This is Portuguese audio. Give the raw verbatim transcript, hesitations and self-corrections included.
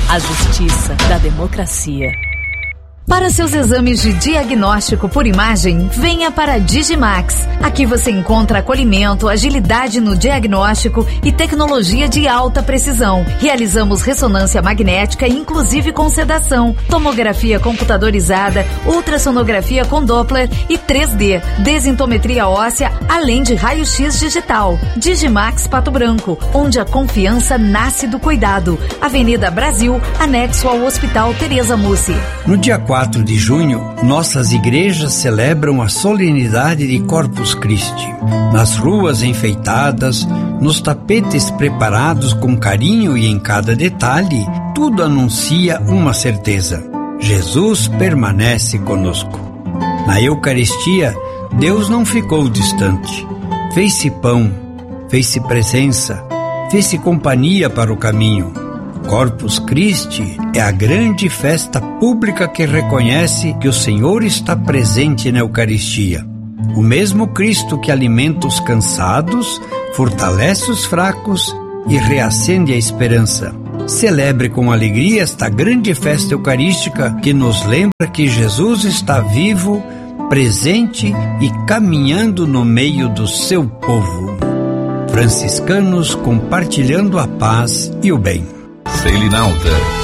a justiça da democracia. Para seus exames de diagnóstico por imagem, venha para a Digimax. Aqui você encontra acolhimento, agilidade no diagnóstico e tecnologia de alta precisão. Realizamos ressonância magnética, inclusive com sedação, tomografia computadorizada, ultrassonografia com Doppler e três D, desintometria óssea, além de raio-x digital. Digimax Pato Branco, onde a confiança nasce do cuidado. Avenida Brasil, anexo ao Hospital Tereza Mussi. No dia quatro de junho, nossas igrejas celebram a solenidade de Corpus Christi. Nas ruas enfeitadas, nos tapetes preparados com carinho e em cada detalhe, tudo anuncia uma certeza: Jesus permanece conosco. Na Eucaristia, Deus não ficou distante. Fez-se pão, fez-se presença, fez-se companhia para o caminho. Corpus Christi é a grande festa pública que reconhece que o Senhor está presente na Eucaristia. O mesmo Cristo que alimenta os cansados, fortalece os fracos e reacende a esperança. Celebre com alegria esta grande festa eucarística que nos lembra que Jesus está vivo, presente e caminhando no meio do seu povo. Franciscanos compartilhando a paz e o bem. Selinalta.